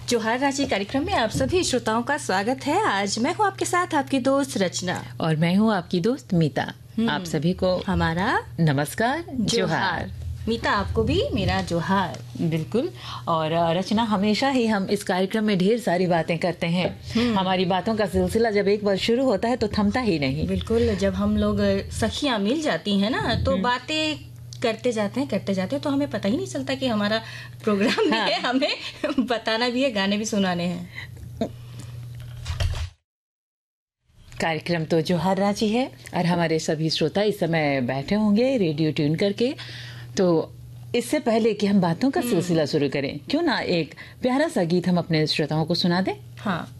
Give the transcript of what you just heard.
जोहार रांची कार्यक्रम में आप सभी श्रोताओं का स्वागत है। आज मैं हूँ आपके साथ आपकी दोस्त रचना और मैं हूँ आपकी दोस्त मीता। आप सभी को हमारा नमस्कार, जोहार। मीता, आपको भी मेरा जोहार। बिल्कुल। और रचना, हमेशा ही हम इस कार्यक्रम में ढेर सारी बातें करते हैं। हमारी बातों का सिलसिला जब एक बार शुरू होता है तो थमता ही नहीं। बिल्कुल, जब हम लोग सखियां मिल जाती हैं ना तो बातें करते जाते हैं तो हमें पता ही नहीं चलता कि हमारा प्रोग्राम भी है, हमें बताना भी है, गाने भी सुनाने हैं। कार्यक्रम तो जोहार रांची है और हमारे सभी श्रोता इस समय बैठे होंगे रेडियो ट्यून करके। तो इससे पहले कि हम बातों का सिलसिला शुरू करें, क्यों ना एक प्यारा सा गीत हम अपने श्रोताओं को सुना दें। हाँ,